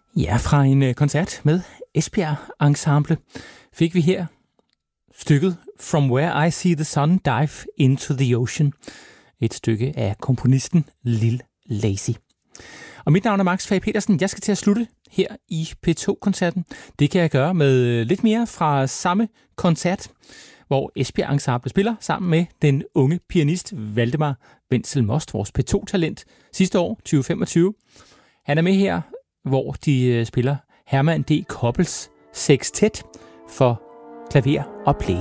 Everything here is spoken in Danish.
Ja, fra en koncert med Esbjerg Ensemble fik vi her stykket From Where I See the Sun Dive into the Ocean. Et stykke af komponisten Lil Lazy. Og mit navn er Max Fage Petersen. Jeg skal til at slutte her i P2-koncerten. Det kan jeg gøre med lidt mere fra samme koncert, hvor Esbjerg Ensemble spiller sammen med den unge pianist Valdemar Wenzel Most, vores P2-talent sidste år, 2025. Han er med her, hvor de spiller Herman D. Koppels sextet for klaver og blæs.